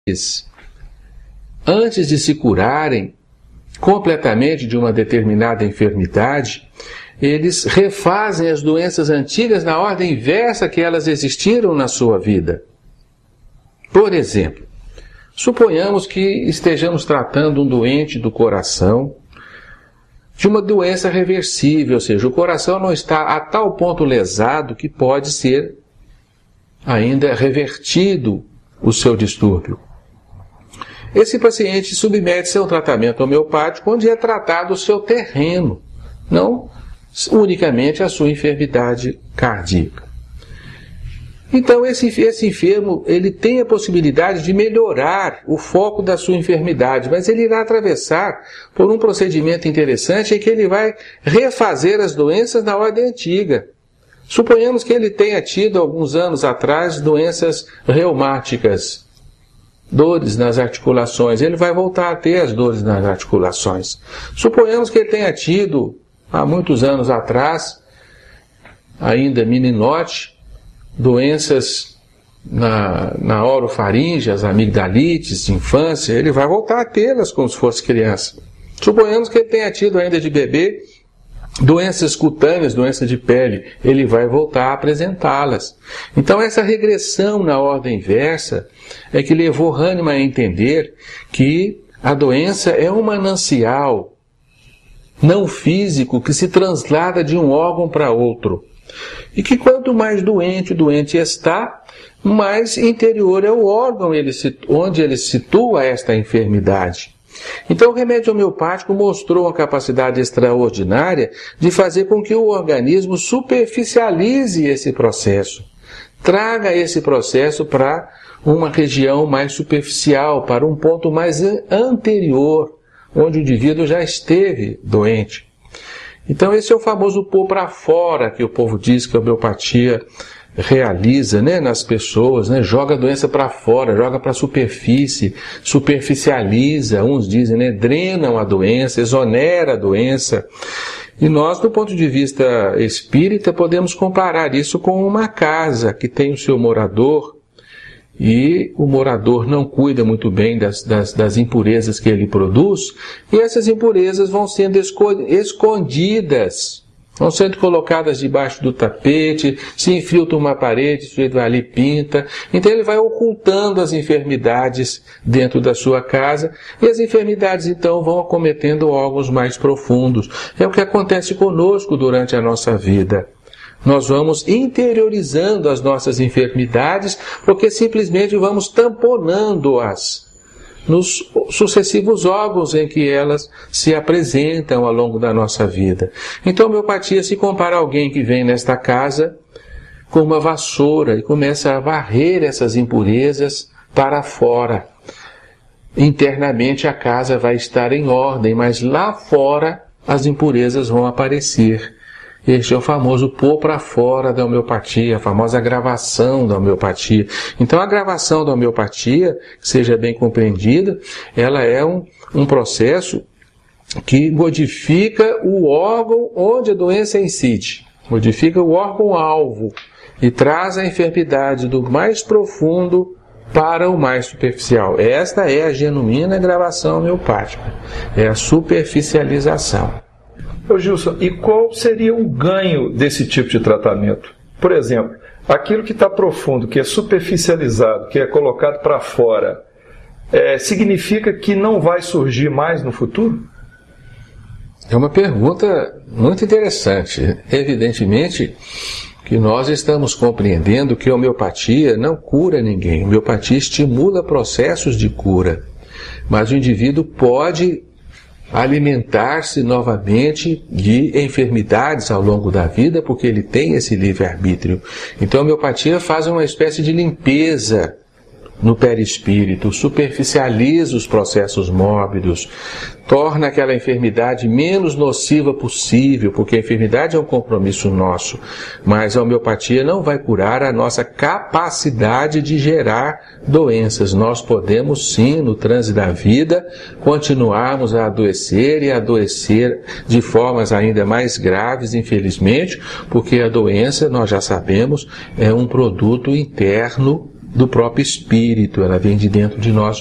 antes de se curarem completamente de uma determinada enfermidade, eles refazem as doenças antigas na ordem inversa que elas existiram na sua vida. Por exemplo, suponhamos que estejamos tratando um doente do coração de uma doença reversível, ou seja, o coração não está a tal ponto lesado que pode ser ainda revertido o seu distúrbio. Esse paciente submete-se a um tratamento homeopático onde é tratado o seu terreno, não unicamente a sua enfermidade cardíaca. Então esse enfermo ele tem a possibilidade de melhorar o foco da sua enfermidade, mas ele irá atravessar por um procedimento interessante em que ele vai refazer as doenças na ordem antiga. Suponhamos que ele tenha tido alguns anos atrás doenças reumáticas, dores nas articulações, ele vai voltar a ter as dores nas articulações. Suponhamos que ele tenha tido, há muitos anos atrás, ainda meninote, doenças na orofaringe, as amigdalites de infância, ele vai voltar a tê-las como se fosse criança. Suponhamos que ele tenha tido ainda de bebê doenças cutâneas, doenças de pele, ele vai voltar a apresentá-las. Então essa regressão na ordem inversa é que levou Hahnemann a entender que a doença é um manancial não físico que se translada de um órgão para outro. E que quanto mais doente o doente está, mais interior é o órgão onde ele situa esta enfermidade. Então o remédio homeopático mostrou uma capacidade extraordinária de fazer com que o organismo superficialize esse processo. Traga esse processo para uma região mais superficial, para um ponto mais anterior, onde o indivíduo já esteve doente. Então esse é o famoso pôr para fora que o povo diz que a homeopatia realiza, nas pessoas, joga a doença para fora, joga para a superfície, superficializa, uns dizem, drenam a doença, exonera a doença. E nós, do ponto de vista espírita, podemos comparar isso com uma casa que tem o seu morador e o morador não cuida muito bem das impurezas que ele produz, e essas impurezas vão sendo escondidas, vão sendo colocadas debaixo do tapete, se infiltra uma parede, o sujeito vai ali e pinta. Então ele vai ocultando as enfermidades dentro da sua casa, e as enfermidades então vão acometendo órgãos mais profundos. É o que acontece conosco durante a nossa vida. Nós vamos interiorizando as nossas enfermidades, porque simplesmente vamos tamponando-as nos sucessivos órgãos em que elas se apresentam ao longo da nossa vida. Então a homeopatia se compara a alguém que vem nesta casa com uma vassoura e começa a varrer essas impurezas para fora. Internamente a casa vai estar em ordem, mas lá fora as impurezas vão aparecer. Este é o famoso pôr para fora da homeopatia, a famosa gravação da homeopatia. Então a gravação da homeopatia, que seja bem compreendida, ela é um processo que modifica o órgão onde a doença incide, modifica o órgão-alvo e traz a enfermidade do mais profundo para o mais superficial. Esta é a genuína gravação homeopática, é a superficialização. Ô Gilson, e qual seria o ganho desse tipo de tratamento? Por exemplo, aquilo que está profundo, que é superficializado, que é colocado para fora, significa que não vai surgir mais no futuro? É uma pergunta muito interessante. Evidentemente que nós estamos compreendendo que a homeopatia não cura ninguém. A homeopatia estimula processos de cura, mas o indivíduo pode alimentar-se novamente de enfermidades ao longo da vida, porque ele tem esse livre-arbítrio. Então a homeopatia faz uma espécie de limpeza no perispírito, superficializa os processos mórbidos, torna aquela enfermidade menos nociva possível, porque a enfermidade é um compromisso nosso, mas a homeopatia não vai curar a nossa capacidade de gerar doenças. Nós podemos sim, no trânsito da vida, continuarmos a adoecer e adoecer de formas ainda mais graves, infelizmente, porque a doença, nós já sabemos, é um produto interno do próprio espírito, ela vem de dentro de nós